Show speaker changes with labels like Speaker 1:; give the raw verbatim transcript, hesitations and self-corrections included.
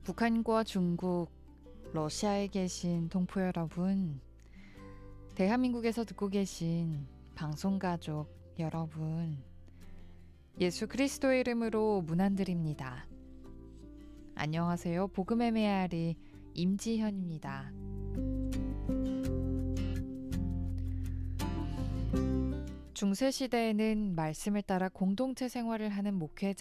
Speaker 1: 북한과 중국, 러시아에 계신 동포 여러분, 대한민국에서 듣고 계신 방송가족 여러분, 예수 그리스도의 이름으로 문안드립니다. 안녕하세요. 복음의 메아리 임지현입니다. 중세시대에는 말씀을 따라 공동체 생활을 하는 목회자